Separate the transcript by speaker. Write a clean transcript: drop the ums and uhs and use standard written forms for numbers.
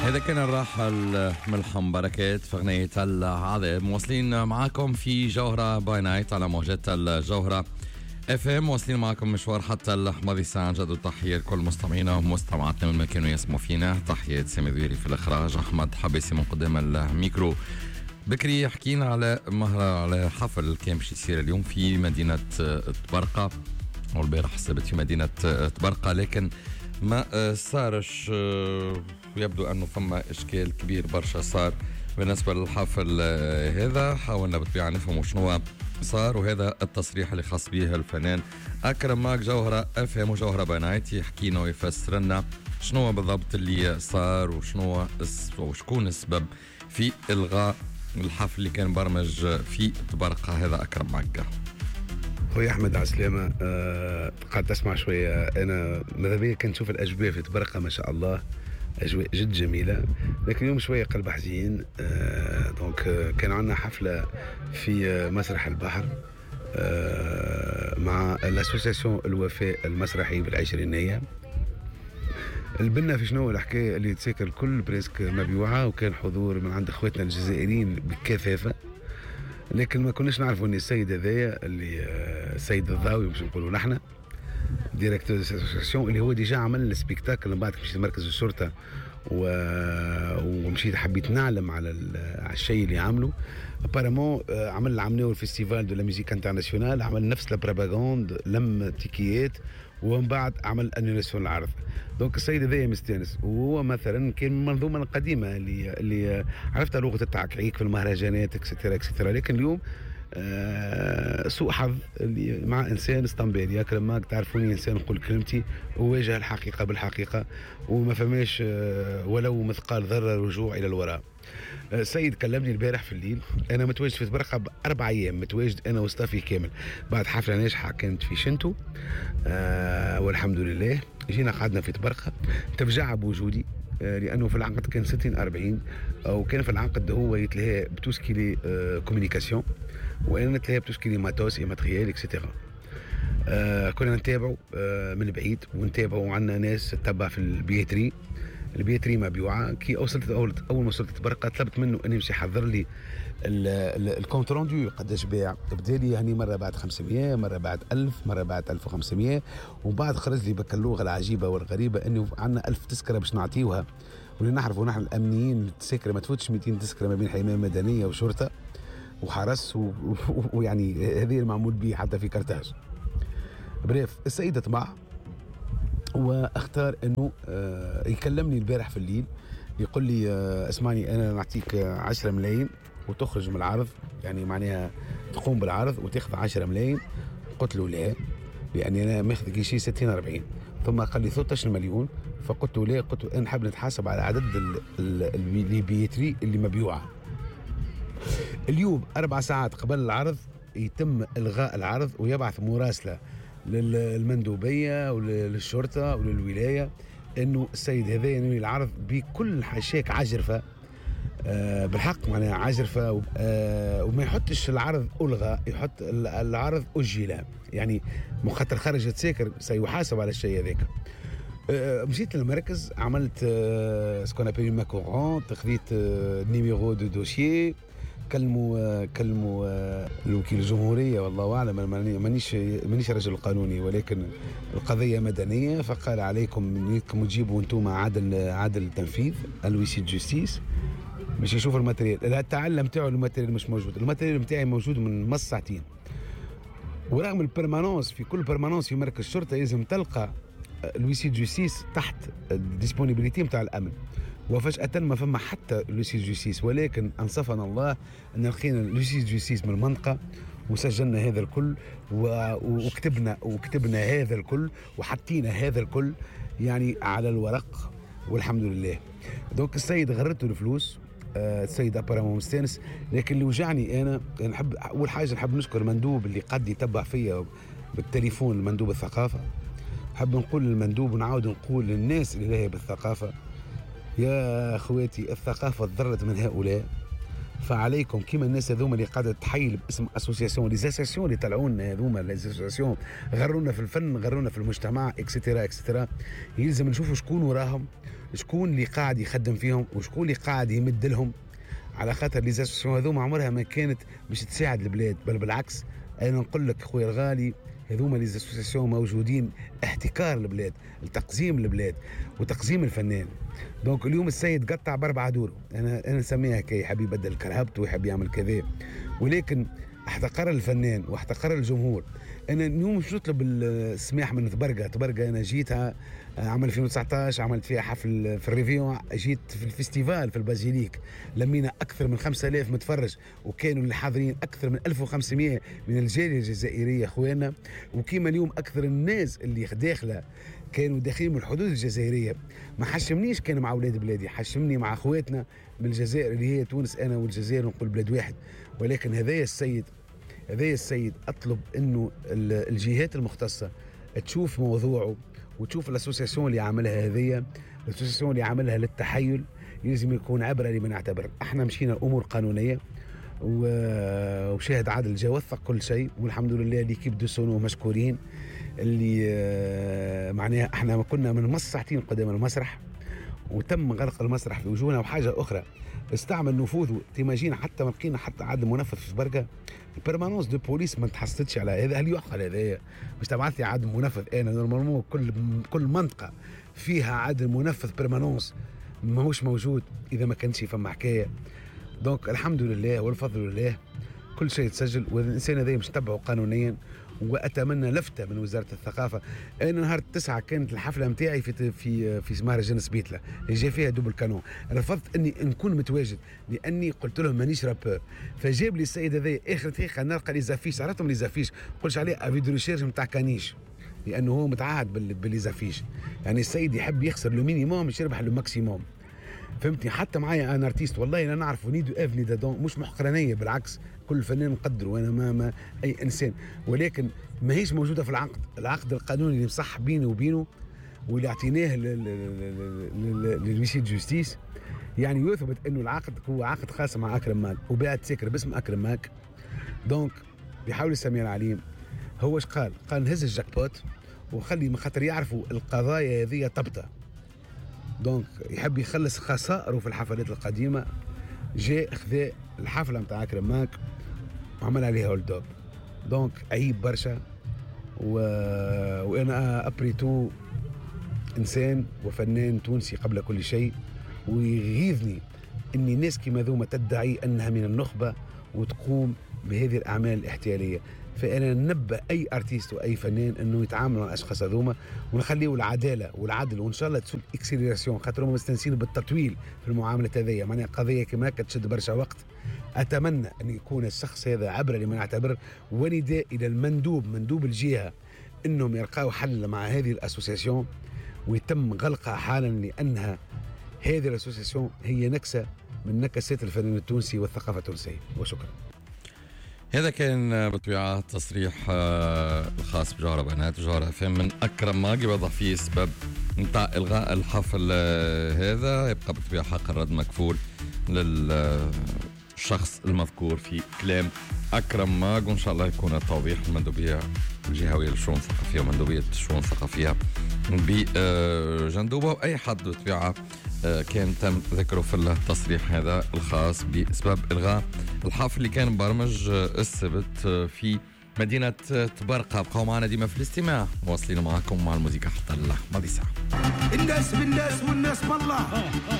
Speaker 1: هذا كان الراحل ملحم بركات في أغنية العذاب. مواصلين معاكم في جوهرة باي نايت على موجات الجوهرة اف ام. مواصلين معاكم مشوار حتى الماضي ساعة. عن جد وتحية لكل مستمعينا ومستمعاتنا من ما كانوا يسمعوا فينا. تحية سامي ذويري في الإخراج، أحمد حبيسي من قدام الميكرو. بكري حكينا على حفل كان باش يصير اليوم في مدينة تبرقة، والبارح حسبت في مدينة تبرقة، لكن ما صارش. يبدو أنه فما إشكال كبير برشا صار بالنسبة للحفل هذا. حاولنا بالطبيعة نفهم شنو صار، وهذا التصريح اللي خاص به الفنان أكرم ماك جوهرة أفهم وجوهرة بنايت يحكينا ويفسر لنا شنو بالضبط اللي صار وشكون السبب في إلغاء الحفل اللي كان برمج في تبرقة. هذا أكرم ماك.
Speaker 2: خويا احمد عسلامة. قاعد تسمع شويه. انا ماذا بيا كنت نشوف الاجواء في تبرقة ما شاء الله، اجواء جد جميله، لكن اليوم شويه قلب حزين. دونك كان عندنا حفله في مسرح البحر مع الاسوسياسيون الوفاء المسرحي بالعشرينيه. البنا في شنو الحكايه اللي تساكر الكل بريسك مبيوعه، وكان حضور من عند اخواتنا الجزائريين بكثافه، لكن ما كناش نعرفوا ان السيد هذايا اللي السيد الضاوي باش نقولوا نحن ديريكتور دو ساسوسياسيون اللي هو ديجا عمل السبيكتاكل. من بعد مشيت مركز الشرطه ومشيت حبيت نعلم على الشيء اللي عمله. ابارامون عملنا الفيستيفال دو لا ميوزيك انترناسيونال، عمل نفس البروباغاند، لم تيكيات، ومن بعد عمل انيولاسيون العرض. دونك السيد هذايا مستانس، وهو مثلا كان من المنظومه القديمه اللي عرفتها لغه التعكعيك في المهرجانات اكسترا اكسترا. لكن اليوم سوء حظ اللي مع انسان اسطنبولي اكرم ماك. تعرفوني انسان نقول كلمتي وواجه الحقيقه بالحقيقه، وما فماش ولو مثقال ذره رجوع الى الوراء. السيد كلمني البارح في الليل، انا متواجد في تبرقة ب4 ايام، متواجد انا وستافي كامل بعد حفله ناجحه كانت في شنتو. والحمد لله جينا قعدنا في تبرقة، تفجع بوجودي لانه في العقد كان 60-40، وكان في العقد هو يتلهى بتوسكيلي كوميونيكاسيون، وانا نتلهى بتوسكيلي ماتوس اي ماتريال اكسيتيرا. كنا نتابعوا من بعيد، ونتابعوا عندنا ناس تتبع في البيتري مبيوعه. كي اول ما وصلت تبرقة طلبت منه اني يمشي يحضر لي الكونت روندو قداش باع. بدالي يعني مره بعد 500، مره بعد 1000، مره بعد 1500، ومن بعد خرج لي بك اللغه العجيبه والغريبه انه عندنا 1000 تذكره باش نعطيوها، واللي نعرفوا نحن الامنيين التذكره ما تفوتش 200 تذكره ما بين حمايه مدنيه وشرطه وحرس ويعني هذه المعمول به حتى في كرتاج. بريف السيد طمع واختار انه يكلمني البارح في الليل، يقول لي اسمعني انا نعطيك 10 ملايين وتخرج من العرض، يعني معناها تقوم بالعرض وتاخذ 10 ملايين. قلت له لا، يعني انا ماخذ شيء 60-40. ثم قال لي 13 مليون. فقلت له لا، قلت له انا نحب نتحاسب على عدد البيتري اللي مبيوعه. اليوم 4 ساعات قبل العرض يتم الغاء العرض، ويبعث مراسله للمندوبيه وللشرطه وللولايه انه السيد هذا ينوي العرض بكل حاشاك عجرفه. بالحق معناها عجرفه. وما يحطش العرض ألغى، يحط العرض أجل، يعني مخاطر خرج تساكر سيحاسب على الشيء هذاك. مشيت للمركز، عملت سكون ابيل ماكورون، تخذيت نيميرو دو دوسيي، كلموا الوكيل الجمهورية، والله أعلم مانيش رجل قانوني، ولكن القضية مدنية. فقال عليكم تجيبوا أنتم عدل تنفيذ الويسي جوستيس باش يشوف الماتريال. التعلم تاعو الماتريال مش موجود، الماتريال متاعي موجود من ساعتين. ورغم البرمانونس في كل برمانونس في مركز الشرطة لازم تلقى الويسي جوستيس تحت الديسبونيبيليتي متاع الأمن، وفجأة ما فما حتى لوسي جوستيس. ولكن أنصفنا الله أن لقينا لوسي جوستيس من المنطقة، وسجلنا هذا الكل وكتبنا هذا الكل وحطينا هذا الكل يعني على الورق، والحمد لله. دونك السيد غرته الفلوس. السيد ابارامون مستانس، لكن اللي وجعني انا نحب اول حاجه نحب نشكر المندوب اللي قد يتبع فيا بالتليفون، المندوب الثقافه. نحب نقول للمندوب ونعاود نقول للناس اللي لها بالثقافه، يا اخواتي الثقافه تضرت من هؤلاء، فعليكم كيما الناس هذوما اللي قاعده تحيل باسم اسوسياسيون، لي اسوسياسيون اللي طلعونا هذوما، لي اسوسياسيون غرونا في الفن، غرونا في المجتمع اكسترا اكسترا. يلزم نشوفوا شكون وراهم، شكون اللي قاعد يخدم فيهم وشكون اللي قاعد يمد لهم، على خاطر لي زاسوسياسيون هذوما عمرها ما كانت باش تساعد البلاد، بل بالعكس. انا نقول لك خويا الغالي، هذوما لي زاسوسياسيون موجودين احتكار البلاد، لتقزيم البلاد وتقزيم الفنان. دونك اليوم السيد قطع باربعه دور، انا نسميها كي يحب يبدل كرهبته ويحب يعمل كذا، ولكن احتقر الفنان واحتقر الجمهور. انا اليوم مش نطلب السماح من تبرقه انا جيتها عام 2019 عملت فيها حفل في الريفيون، جيت في الفيستيفال في البازيليك، لمينا اكثر من 5000 متفرج، وكانوا اللي حاضرين اكثر من 1500 من الجاليه الجزائريه اخواننا. وكيما اليوم اكثر الناس اللي داخله كانوا داخلين من الحدود الجزائريه. ما حشمنيش كان مع اولاد بلادي، حشمني مع اخواتنا من الجزائر اللي هي تونس، انا والجزائر نقول بلاد واحد. ولكن هذايا السيد اطلب انه الجهات المختصه تشوف موضوعه وتشوف الاسوسياسيون اللي عملها هذيا، الاسوسياسيون اللي عملها للتحيل، لازم يكون عبره لمن يعتبر. احنا مشينا الامور قانونيه وشاهد عادل جا وثق كل شيء، والحمد لله ليكيب دو سونو مشكورين. اللي معناها احنا كنا من ساعتين قدام المسرح، وتم غلق المسرح في وجوهنا. وحاجه اخرى، استعمل نفوذه، تيماجين حتى ما لقينا حتى عاد منفذ في برقه، البرمانونس دو بوليس ما تحصلتش على هذا. هل يعقل هذايا؟ مش تبعث لي عاد منفذ؟ انا نورمالمون كل منطقه فيها عاد منفذ برمانونس ماهوش موجود اذا ما كانش فما حكايه. دونك الحمد لله والفضل لله كل شيء يتسجل، والانسان هذا مش تبعه قانونيا. واتمنى لفته من وزاره الثقافه. انا نهار 9 كانت الحفله نتاعي في مهرجان سبيتلا اللي جا فيها دوبل كانون، رفضت اني نكون متواجد لاني قلت لهم مانيش رابور. فجاب لي السيد هذا اخر دقيقه نلقى لي زافيش، عرفتهم لي زافيش قلت عليه افي دو ريشيرش نتاع كانيش، لانه هو متعهد باللي زافيش. يعني السيد يحب يخسر لو مينيموم مش يربح لو ماكسيموم، فهمتني؟ حتى معايا انا ارتيست والله انا نعرف نيدو افني دادون، مش محقرانيه بالعكس، كل فنان نقدره وانا ما اي انسان، ولكن ما هيش موجوده في العقد القانوني اللي مصح بيني وبينه واللي اعطيناه للميسي جوستيس. يعني يثبت انه العقد هو عقد خاص مع اكرم ماك وباعت سكر باسم اكرم ماك. دونك بيحاول السميع العليم هو ايش قال نهز الجاك بوت وخلي من خاطر يعرفوا القضايا هذه تبطأ. دونك يحب يخلص خسائره في الحفلات القديمه، جاء خذا الحفله نتاع اكرم ماك وعمل عليها هولد اب. دونك عيب برشا. وانا ابريتو انسان وفنان تونسي قبل كل شيء، ويغيظني اني ناس كيما ذوما تدعي انها من النخبه وتقوم بهذه الاعمال الاحتياليه. فانا ننبه اي ارتيست واي فنان انه يتعامل مع الاشخاص هذوما ونخليه العداله والعدل، وان شاء الله تسوي اكسيليراسيون، خاطر هم مستانسين بالتطويل في المعامله هذيا. معناها قضيه كما هكا تشد برشا وقت. اتمنى ان يكون الشخص هذا عبره لمن يعتبر، ونداء الى مندوب الجهه انهم يلقاو حل مع هذه الاسوسياسيون ويتم غلقها حالا، لانها هذه الاسوسياسيون هي نكسه من نكسات الفنان التونسي والثقافه التونسيه. وشكرا.
Speaker 1: هذا كان بالطبيعة تصريح الخاص بجوهرة بنات وجوهرة FM من أكرم ماك، يوضح فيه سبب نتاع إلغاء الحفل هذا. يبقى بالطبيعة حق الرد مكفول للشخص المذكور في كلام أكرم ماك، وإن شاء الله يكون التوضيح المندوبية الجهوية للشؤون الثقافية ومندوبية الشؤون الثقافية بجندوبة، وأي حد بالطبيعة كان تم ذكره في التصريح هذا الخاص بسبب إلغاء الحفل اللي كان مبرمج السبت في مدينة تبرقة. بقوا معنا ديما في الاستماع، مواصلين معكم مع الموسيقى حتى اللحظة دي ساعة.
Speaker 3: الناس بالناس والناس بالله.